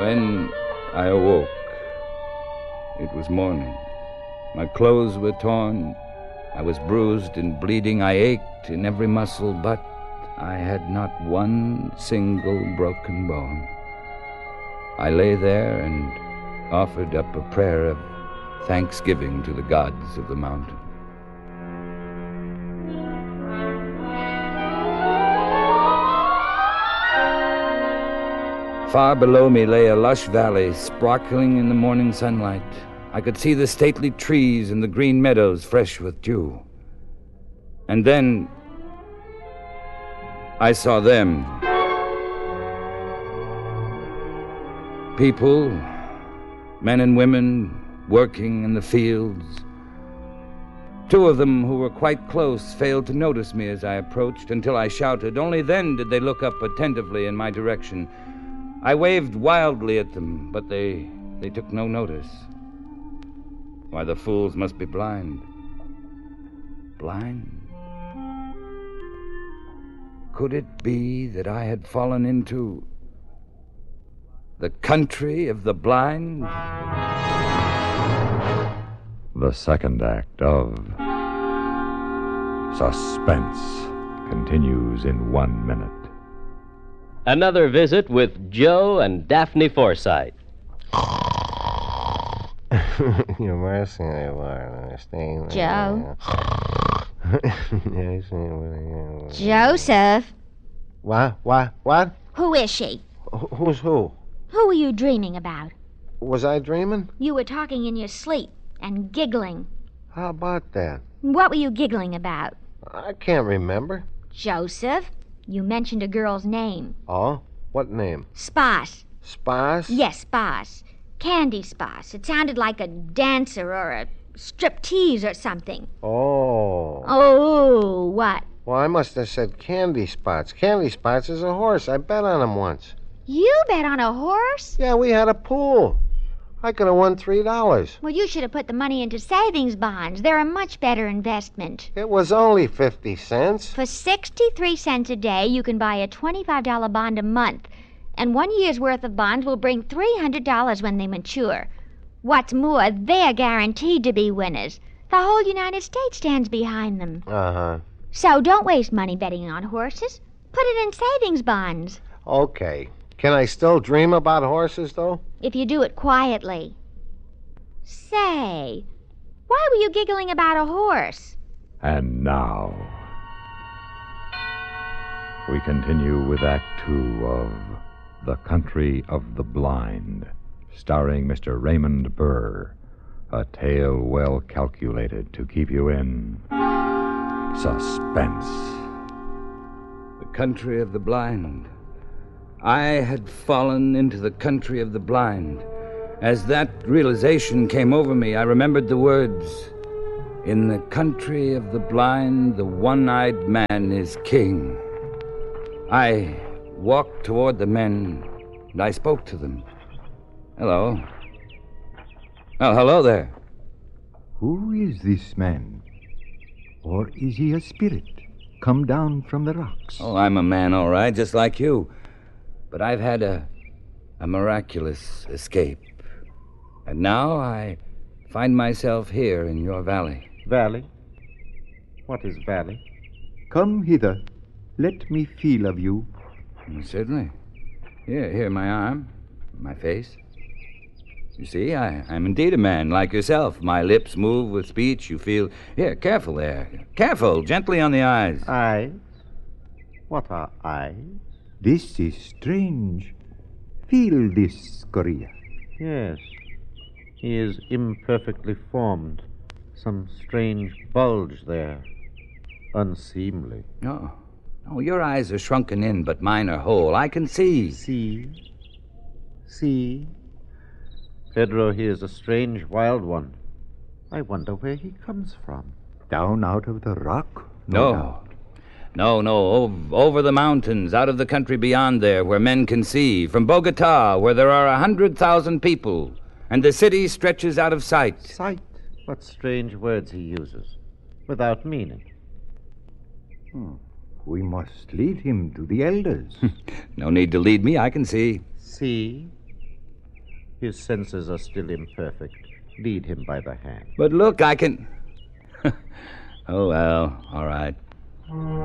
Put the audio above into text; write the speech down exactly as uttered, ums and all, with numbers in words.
When I awoke, it was morning. My clothes were torn. I was bruised and bleeding. I ached in every muscle, but I had not one single broken bone. I lay there and offered up a prayer of thanksgiving to the gods of the mountain. Far below me lay a lush valley, sparkling in the morning sunlight. I could see the stately trees and the green meadows fresh with dew. And then I saw them. People, men and women, working in the fields. Two of them who were quite close failed to notice me as I approached until I shouted. Only then did they look up attentively in my direction. I waved wildly at them, but they, they took no notice. Why, the fools must be blind. Blind? Could it be that I had fallen into the country of the blind? The second act of Suspense continues in one minute. Another visit with Joe and Daphne Forsythe. You're mercy, I was. Joe. Joseph. What? What? What? Who is she? Wh- Who's who? Who were you dreaming about? Was I dreaming? You were talking in your sleep and giggling. How about that? What were you giggling about? I can't remember. Joseph, you mentioned a girl's name. Oh? What name? Spas. Spas? Yes, Spas. Candy Spas. It sounded like a dancer or a striptease or something. Oh. Oh, what? Well, I must have said Candy Spots. Candy Spots is a horse. I bet on him once. You bet on a horse? Yeah, we had a pool. I could have won three dollars. Well, you should have put the money into savings bonds. They're a much better investment. It was only fifty cents. For sixty-three cents a day, you can buy a twenty-five dollar bond a month. And one year's worth of bonds will bring three hundred dollars when they mature. What's more, they're guaranteed to be winners. The whole United States stands behind them. Uh-huh. So don't waste money betting on horses. Put it in savings bonds. Okay. Can I still dream about horses, though? If you do it quietly. Say, why were you giggling about a horse? And now, we continue with Act Two of The Country of the Blind, starring Mister Raymond Burr, a tale well calculated to keep you in suspense. The country of the blind. I had fallen into the country of the blind. As that realization came over me, I remembered the words, "In the country of the blind, the one-eyed man is king." I walked toward the men, and I spoke to them. Hello. Oh, hello there. Who is this man? Or is he a spirit come down from the rocks? Oh, I'm a man, all right, just like you. But I've had a, a miraculous escape. And now I find myself here in your valley. Valley? What is valley? Come hither. Let me feel of you. Mm, certainly. Here, here, my arm, my face. You see, I, I'm indeed a man, like yourself. My lips move with speech. You feel... Here, careful there. Careful, gently on the eyes. Eyes? What are eyes? This is strange. Feel this, Korea. Yes. He is imperfectly formed. Some strange bulge there. Unseemly. No. No, your eyes are shrunken in, but mine are whole. I can see. See? See? Pedro, he is a strange wild one. I wonder where he comes from. Down out of the rock? No. doubt. No, no, over, over the mountains, out of the country beyond there, where men can see. From Bogota, where there are a hundred thousand people, and the city stretches out of sight. Sight? What strange words he uses, without meaning. Hmm. We must lead him to the elders. No need to lead me, I can see. See? His senses are still imperfect. Lead him by the hand. But look, I can... Oh, well, all right.